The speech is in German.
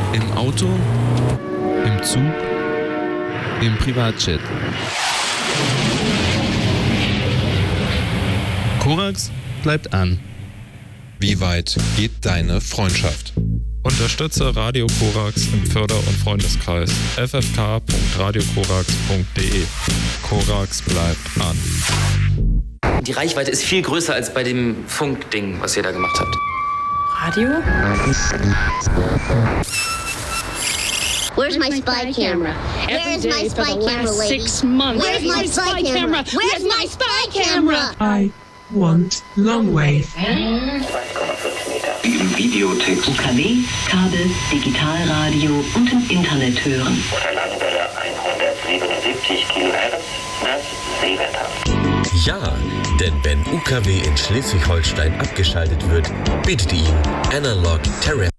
Im Auto, im Zug, im Privatjet. Korax bleibt an. Wie weit geht deine Freundschaft? Unterstütze Radio Korax im Förder- und Freundeskreis ffk.radiokorax.de. Korax bleibt an. Die Reichweite ist viel größer als bei dem Funkding, was ihr da gemacht habt. Radio? Where's my spy camera? Where's my spy camera, lady? 6 months. Where's my spy camera? Where's my spy camera? I want long wave. 2,5 Meter. Im Videotext. UKW, Kabel, Digitalradio und im Internet hören. Unterlandwelle 177 Kilohertz, das Seewetter. Ja, denn wenn UKW in Schleswig-Holstein abgeschaltet wird, bietet Ihnen Analog Terrestrial